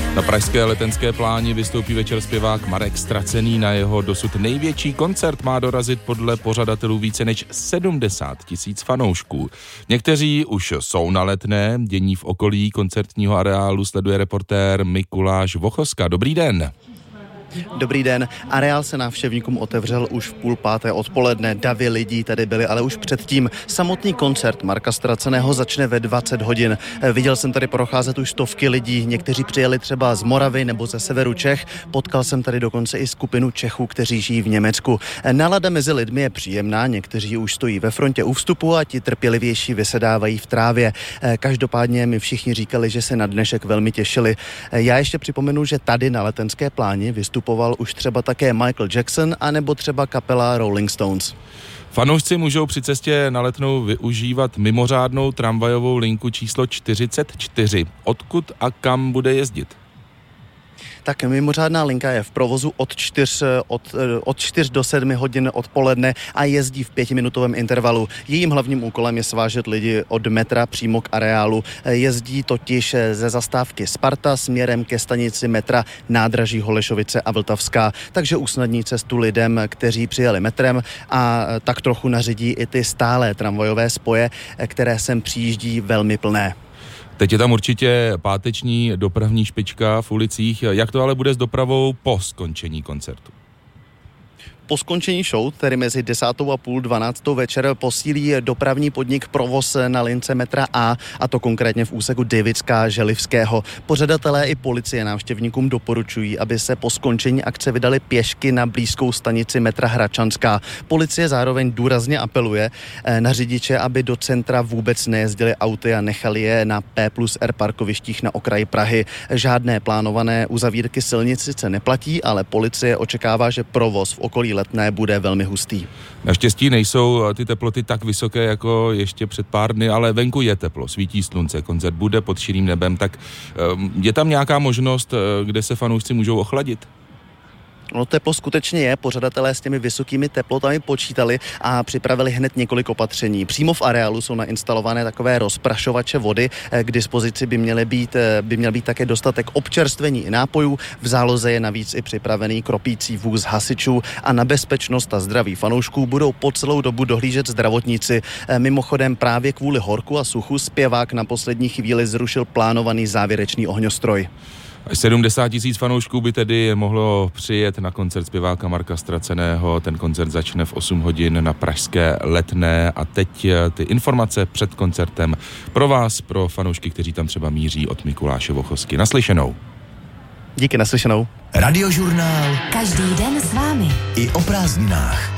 Na pražské Letenské pláni vystoupí večer zpěvák Marek Stracený. Na jeho dosud největší koncert má dorazit podle pořadatelů více než 70 000 fanoušků. Někteří už jsou na Letné, dění v okolí koncertního areálu sleduje reportér Mikuláš Vochoska. Dobrý den. Dobrý den. Areál se návštěvníkům otevřel už v 4:30 odpoledne. Davy lidí tady byly, ale už předtím. Samotný koncert Marka Straceného začne ve 20 hodin. Viděl jsem tady procházet už stovky lidí. Někteří přijeli třeba z Moravy nebo ze severu Čech. Potkal jsem tady dokonce i skupinu Čechů, kteří žijí v Německu. Nálada mezi lidmi je příjemná. Někteří už stojí ve frontě u vstupu a ti trpělivější vysedávají v trávě. Každopádně mi všichni říkali, že se na dnešek velmi těšili. Já ještě připomenu, že tady na Letenské pláni vystupoval už třeba také Michael Jackson anebo třeba kapela Rolling Stones. Fanoušci můžou při cestě na Letnou využívat mimořádnou tramvajovou linku číslo 44. Odkud a kam bude jezdit? Tak mimořádná linka je v provozu od 4 do 7 hodin odpoledne a jezdí v 5minutovém intervalu. Jejím hlavním úkolem je svážet lidi od metra přímo k areálu. Jezdí totiž ze zastávky Sparta směrem ke stanici metra Nádraží Holešovice a Vltavská, takže usnadní cestu lidem, kteří přijeli metrem a tak trochu nařídí i ty stálé tramvajové spoje, které sem přijíždí velmi plné. Teď je tam určitě páteční dopravní špička v ulicích. Jak to ale bude s dopravou po skončení koncertu? Po skončení show, tedy mezi 10:30 a 12 večer, posílí dopravní podnik provoz na lince metra a to konkrétně v úseku Davická-Želivského. Pořadatelé i policie návštěvníkům doporučují, aby se po skončení akce vydali pěšky na blízkou stanici metra Hradčanská. Policie zároveň důrazně apeluje na řidiče, aby do centra vůbec nejezdili auty a nechali je na P+R parkovištích na okraji Prahy. Žádné plánované uzavírky silnic sice neplatí, ale policie očekává, že provoz v okolí Letné bude velmi hustý. Naštěstí nejsou ty teploty tak vysoké jako ještě před pár dny, ale venku je teplo, svítí slunce, koncert bude pod širým nebem, tak je tam nějaká možnost, kde se fanoušci můžou ochladit? No teplo skutečně je, pořadatelé s těmi vysokými teplotami počítali a připravili hned několik opatření. Přímo v areálu jsou nainstalované takové rozprašovače vody, k dispozici by měl být také dostatek občerstvení i nápojů. V záloze je navíc i připravený kropící vůz hasičů a na bezpečnost a zdraví fanoušků budou po celou dobu dohlížet zdravotníci. Mimochodem právě kvůli horku a suchu zpěvák na poslední chvíli zrušil plánovaný závěrečný ohňostroj. 70 000 fanoušků by tedy mohlo přijet na koncert zpěváka Marka Straceného. Ten koncert začne v 8 hodin na pražské Letné a teď ty informace před koncertem pro vás, pro fanoušky, kteří tam třeba míří, od Mikuláše Vochosky. Naslyšenou. Díky, naslyšenou. Radiožurnál. Každý den s vámi. I o prázdninách.